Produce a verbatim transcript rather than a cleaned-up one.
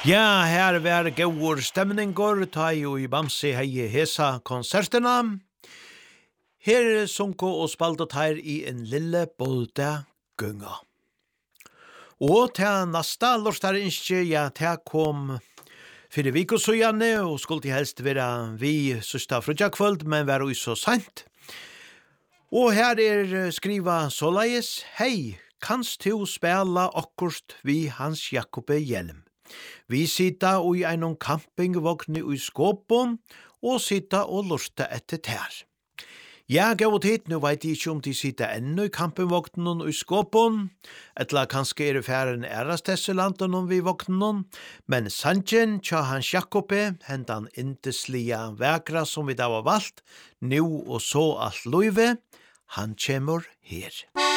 Ja, her var gaur stemningur, ta jo i Bamse hei hesa konserterna. Her sunko og spalta her i en lille bolda gunga. Og til nasta lortar innskje, ja, til kom fyrir viko sujane, og skulle helst være vi søsta frutjakvöld, men var jo så sant. Og her er skriva såleis, hei, kanst du spela akkurst vi Hans Jakobe Hjelm. Vi sita i einon campingvogn i Skåpon, og sita og lusta etter tær. Ja, gav og tid, nu veit jeg ikke om de sita ennå i campingvognen i Skåpon, etla kanskje er det færen ærastesselanden om vi vognen, men Sanchen, tja Hans Jakobe, hendan indeslia vekra som vi da var valgt, nu og så alt loive, han kjemur her.